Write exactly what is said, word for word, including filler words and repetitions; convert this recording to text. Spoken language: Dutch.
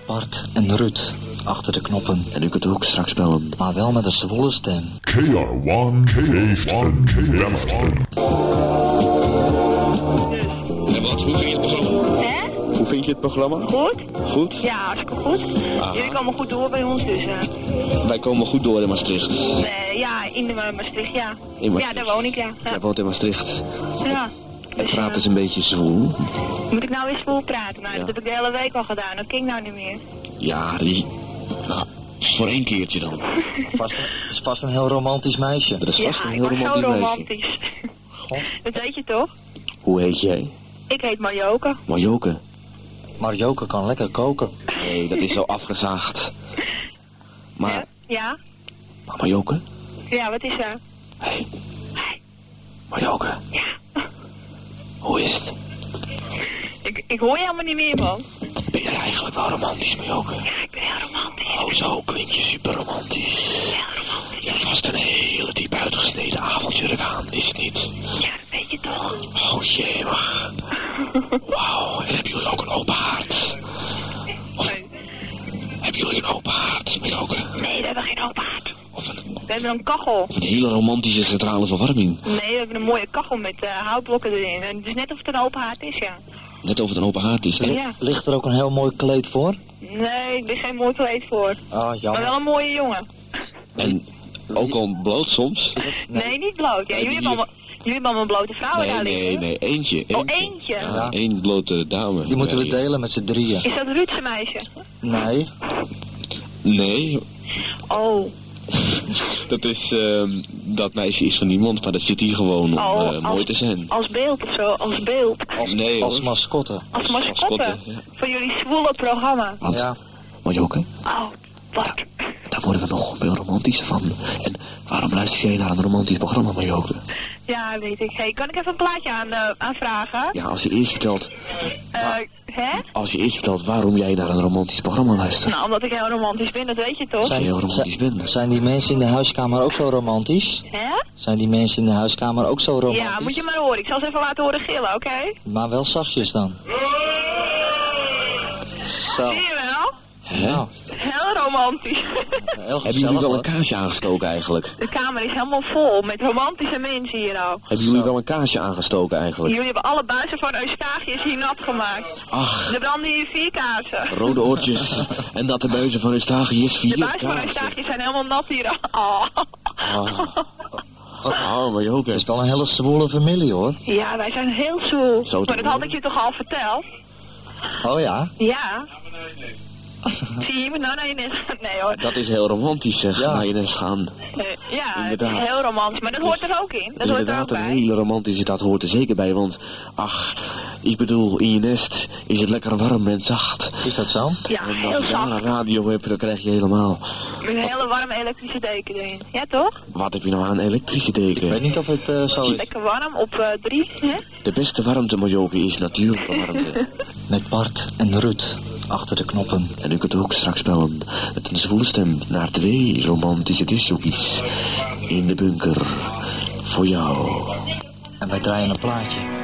Bart en Ruud achter de knoppen. En u kunt ook straks bellen. Maar wel met een zwolle stem. K R one heeft een beller. En wat, hoe vind je het programma? Hè? Hoe vind je het programma? Goed? Goed? Ja, hartstikke goed. Aha. Jullie komen goed door bij ons dus. Uh. Wij komen goed door in Maastricht. Nee, ja, in de Ma- Maastricht, ja. In Maastricht. Ja, daar woon ik, ja. Ja. Jij woont in Maastricht. Ja. En Dus, praat uh, eens een beetje zwoel. moet ik nou weer spoel praten? Nou, Ja. dat heb ik de hele week al gedaan. Dat ging nou niet meer. Ja, die... Nou, voor één keertje dan. Vast, het is vast een heel romantisch meisje. Dat is vast Ja, een ik heel was zo romantisch meisje. romantisch. Goh. Dat weet je toch? Hoe heet jij? Ik heet Marjoke. Marjoke. Marjoke kan lekker koken. Nee, dat is zo afgezaagd. Maar, Ja? maar Marjoke? Ja, wat is er? Hé. Hey. Marjoke. Ja. Hoe is het? Ik, ik hoor je helemaal niet meer, man. Ben je eigenlijk wel romantisch, Marjoke? Ja, ik ben heel romantisch. Oh, zo klink je super romantisch. Heel romantisch. Je hebt vast een hele diep uitgesneden avondjurk aan, is het niet? Ja, dat weet je toch? Oh jee, wacht. Wauw, en hebben jullie ook een open haard? Of hebben jullie een open haard, Marjoke? Nee, we hebben geen open haard. Of een, We hebben een kachel. of een hele romantische centrale verwarming? Nee, we hebben een mooie kachel met uh, houtblokken erin. En het is net of het een open haard is, ja. Net of het een open haard is. hè? Ja. Ligt er ook een heel mooi kleed voor? Nee, er is geen mooi kleed voor. Ah, Maar jammer. wel een mooie jongen. En ook al bloot soms? Nee, niet bloot. Ja, Nee, jullie, die- hebben allemaal, jullie hebben allemaal blote vrouwen Nee, daar nee, liggen. nee, eentje. Oh, eentje. Ja, Ja. één blote dame. Die moeten we Nee. delen met z'n drieën. Is dat Ruudse meisje? Nee, Nee, Oh. dat is, ehm, dat meisje is van niemand, maar dat zit hier gewoon om Oh, eh, als- mooi te zijn. Als beeld of zo, als beeld. als, Nee, als hoor. mascotte. Als mascotte, mascotte. ja. Van jullie zwoele programma. Want, Ja. Marjoke, Oh, wat? daar worden we nog veel romantischer van. En waarom luister jij naar een romantisch programma, Marjoke? Ja, weet ik. Hey, kan ik even een plaatje aan, uh, aanvragen? Ja, als je eerst vertelt, Eh, hè? als je eerst vertelt waarom jij naar een romantisch programma luistert. Nou, omdat ik heel romantisch ben, dat weet je toch? Als je heel romantisch zijn, bent. zijn die mensen in de huiskamer ook zo romantisch? Hè? Zijn die mensen in de huiskamer ook zo romantisch? Ja, moet je maar horen. Ik zal ze even laten horen gillen, oké? Maar wel zachtjes dan. Zo. Zie je wel? Hè? Nou, Heel romantisch. heel Hebben jullie gezellig wel een hoor. kaarsje aangestoken eigenlijk? De kamer is helemaal vol met romantische mensen hier al. Hebben jullie Zo. wel een kaarsje aangestoken eigenlijk? Jullie hebben alle buizen van Eustachius hier nat gemaakt. Ach, Er branden hier vier kaarsen. rode oortjes en natte buizen van Eustachius, De vier buizen van kaarsen. Eustachius zijn helemaal nat hier al. Oh. Oh, Marjoke. Het is wel een hele zwoele familie hoor. Ja, wij zijn heel zoel. Zo te Maar dat had horen. ik je toch al verteld? Oh ja? Ja. Zie je iemand nou naar je nest? Nee hoor. Dat is heel romantisch zeg, Ja. naar je nest gaan. Eh, ja, Inderdaad. het is heel romantisch. Maar dat hoort er ook in. Dat hoort er ook Inderdaad, een bij. hele romantische, dat hoort er zeker bij, want, ach, ik bedoel, in je nest is het lekker warm en zacht. Is dat zo? Ja, En als heel je daar zacht. een radio hebt, dan krijg je helemaal, Met een hele warme elektrische deken erin. Ja, toch? wat heb je nou aan een elektrische Ik weet deken? niet of het eh, zo is. Lekker warm op eh, drie, hè? De beste warmte, Marjoke, is natuurlijke warmte. Met Bart en Ruud achter de knoppen. En u kunt ook straks bellen met een zwoele stem naar twee romantische discjockeys in de bunker voor jou. En wij draaien een plaatje.